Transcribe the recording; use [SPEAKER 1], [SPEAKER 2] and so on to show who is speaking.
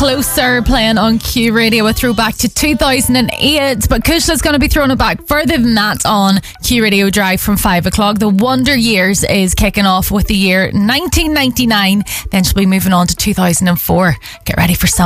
[SPEAKER 1] Closer playing on Q Radio, a throwback to 2008. But Kushla's going to be throwing it back further than that on Q Radio Drive from 5 o'clock. The Wonder Years is kicking off with the year 1999. Then she'll be moving on to 2004. Get ready for some